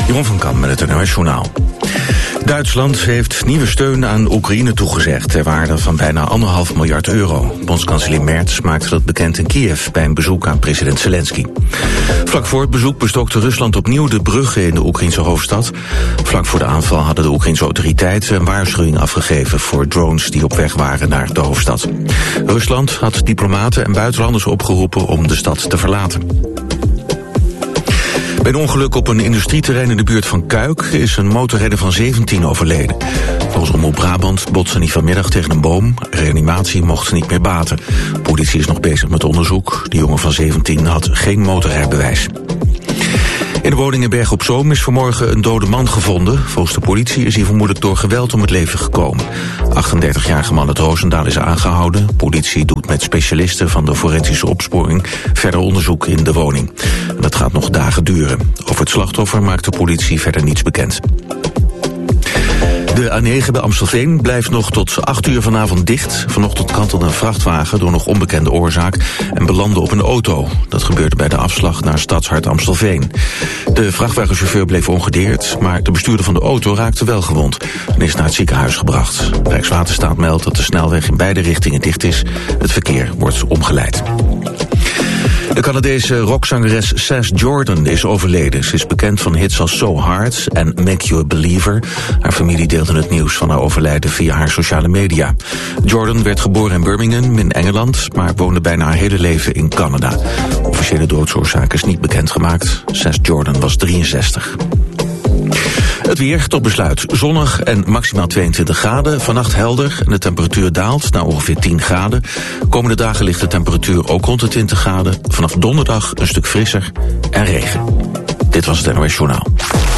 Jeroen van Kamp met het NOS Journaal. Duitsland heeft nieuwe steun aan Oekraïne toegezegd ter waarde van bijna €1,5 miljard. Bondskanselier Merz maakte dat bekend in Kiev bij een bezoek aan president Zelensky. Vlak voor het bezoek bestokte Rusland opnieuw de bruggen in de Oekraïnse hoofdstad. Vlak voor de aanval hadden de Oekraïnse autoriteiten een waarschuwing afgegeven voor drones die op weg waren naar de hoofdstad. Rusland had diplomaten en buitenlanders opgeroepen om de stad te verlaten. Bij een ongeluk op een industrieterrein in de buurt van Kuik is een motorrijder van 17 overleden. Volgens Omroep Brabant botste hij vanmiddag tegen een boom. Reanimatie mocht niet meer baten. De politie is nog bezig met onderzoek. De jongen van 17 had geen motorrijbewijs. In de woning in Berg op Zoom is vanmorgen een dode man gevonden. Volgens de politie is hij vermoedelijk door geweld om het leven gekomen. 38-jarige man uit Roosendaal is aangehouden. De politie doet met specialisten van de forensische opsporing verder onderzoek in de woning. En dat gaat nog dagen duren. Over het slachtoffer maakt de politie verder niets bekend. De A9 bij Amstelveen blijft nog tot 8 uur vanavond dicht. Vanochtend kantelde een vrachtwagen door nog onbekende oorzaak en belandde op een auto. Dat gebeurde bij de afslag naar Stadshart Amstelveen. De vrachtwagenchauffeur bleef ongedeerd, maar de bestuurder van de auto raakte wel gewond en is naar het ziekenhuis gebracht. Rijkswaterstaat meldt dat de snelweg in beide richtingen dicht is. Het verkeer wordt omgeleid. De Canadese rockzangeres Sass Jordan is overleden. Ze is bekend van hits als So Hard en Make You a Believer. Haar familie deelde het nieuws van haar overlijden via haar sociale media. Jordan werd geboren in Birmingham in Engeland, maar woonde bijna haar hele leven in Canada. Officiële doodsoorzaak is niet bekendgemaakt. Sass Jordan was 63. Het weer tot besluit. Zonnig en maximaal 22 graden. Vannacht helder en de temperatuur daalt naar ongeveer 10 graden. Komende dagen ligt de temperatuur ook rond de 20 graden. Vanaf donderdag een stuk frisser en regen. Dit was het NOS Journaal.